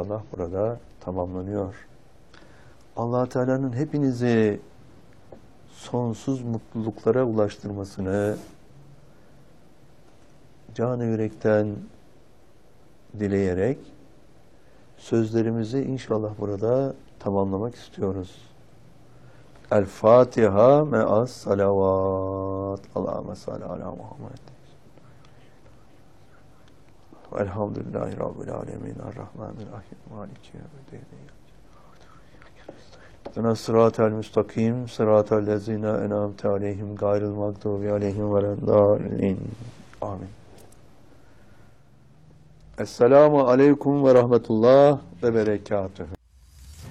inşallah burada tamamlanıyor. Allah Teala'nın hepinizi sonsuz mutluluklara ulaştırmasını canı yürekten dileyerek sözlerimizi inşallah burada tamamlamak istiyoruz. El Fatiha me'as salavat. Allahümme salli ala Muhammed. Elhamdülillahi Rabbil alemin. Errahmanirrahim. Maliki yevmiddin. İhdina sıratel müstakim. Sıratel lezine en'amte aleyhim. Gayril mağdubi aleyhim veleddallin. Amin. Esselamu aleyküm ve rahmetullah ve berekatühü.